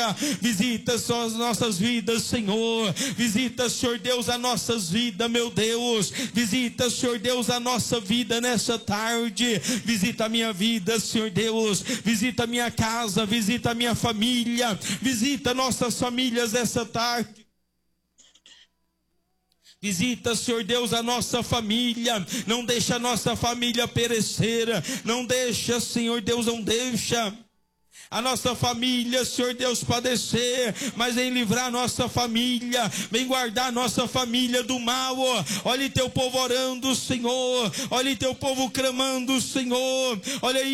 Visita só as nossas vidas, Senhor. Visita, Senhor Deus, as nossas vidas, meu Deus. Visita, Senhor Deus, a nossa vida nessa tarde. Visita a minha vida, Senhor Deus. Visita a minha casa, visita a minha família. Visita nossas famílias essa tarde. Visita, Senhor Deus, a nossa família. Não deixa a nossa família perecer. Não deixa, Senhor Deus, não deixa a nossa família, Senhor Deus, padecer, mas em livrar a nossa família, vem guardar a nossa família do mal. Olha teu povo orando, Senhor. Olha teu povo clamando, Senhor. Olha aí.